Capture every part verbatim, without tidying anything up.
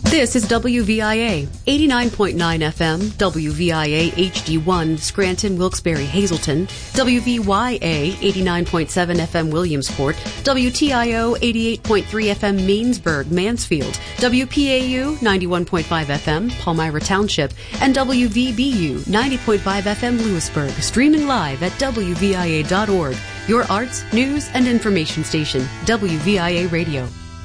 This is W V I A, eighty-nine point nine F M, W V I A H D one, Scranton, Wilkes-Barre, Hazleton, W V Y A, eighty-nine point seven F M, Williamsport, W T I O, eighty-eight point three F M, Mainsburg, Mansfield, W P A U, ninety-one point five F M, Palmyra Township, and W V B U, ninety point five F M, Lewisburg, streaming live at W V I A dot org, your arts, news, and information station, W V I A Radio.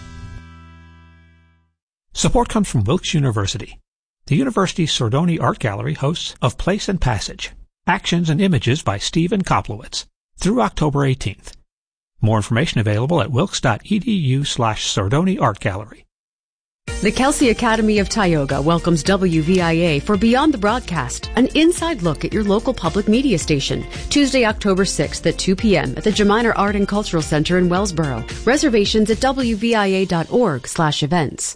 Support comes from Wilkes University. The university's Sordoni Art Gallery hosts Of Place and Passage, Actions and Images by Stephen Koplowitz, through October eighteenth. More information available at wilkes.edu slash Sordoni Art Gallery. The Kelsey Academy of Tioga welcomes W V I A for Beyond the Broadcast, an inside look at your local public media station. Tuesday, October sixth at two p.m. at the Geminer Art and Cultural Center in Wellsboro. Reservations at W V I A dot org slash events.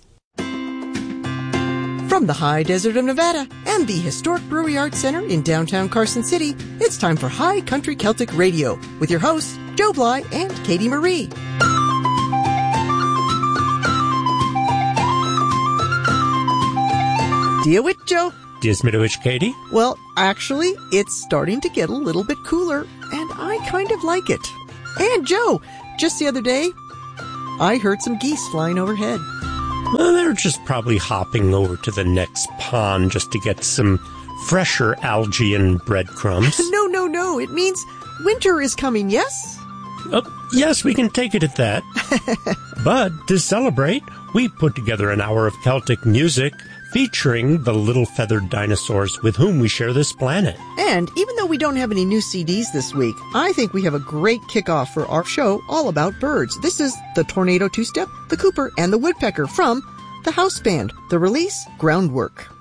From the high desert of Nevada and the historic Brewery Arts Center in downtown Carson City, it's time for High Country Celtic Radio with your hosts, Joe Bly and Katie Marie. Deal with Joe. Dismidowich, Katie. Well, actually, it's starting to get a little bit cooler, and I kind of like it. And Joe, just the other day, I heard some geese flying overhead. Well, they're just probably hopping over to the next pond just to get some fresher algae and breadcrumbs. No, no, no. It means winter is coming, yes? Uh, yes, we can take it at that. But to celebrate, we put together an hour of Celtic music featuring the little feathered dinosaurs with whom we share this planet. And even though we don't have any new C Ds this week, I think we have a great kickoff for our show all about birds. This is the Tornado Two-Step, the Cooper, and the Woodpecker from the house band. The release, Groundwork.